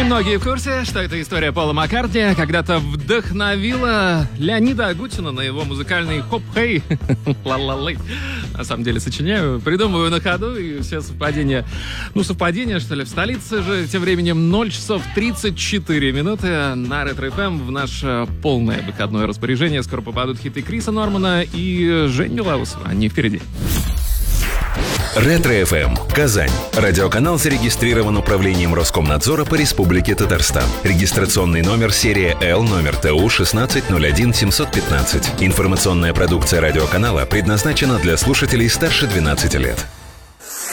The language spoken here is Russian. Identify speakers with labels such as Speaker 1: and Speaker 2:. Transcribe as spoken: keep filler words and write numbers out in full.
Speaker 1: Многие в курсе, что эта история Пола Маккартни когда-то вдохновила Леонида Агутина на его музыкальный хоп-хей. Ла-ла-лей. На самом деле сочиняю, придумываю на ходу, и все совпадения. Ну, совпадения, что ли? В столице же тем временем ноль часов тридцать четыре минуты на Ретро-эф эм в наше полное выходное распоряжение. Скоро попадут хиты Криса Нормана и Жени Милаусова. Они впереди.
Speaker 2: Ретро-эф эм. Казань. Радиоканал зарегистрирован управлением Роскомнадзора по Республике Татарстан. Регистрационный номер серия Л, номер Т У шестнадцать ноль один семьсот пятнадцать. Информационная продукция радиоканала предназначена для слушателей старше двенадцати лет.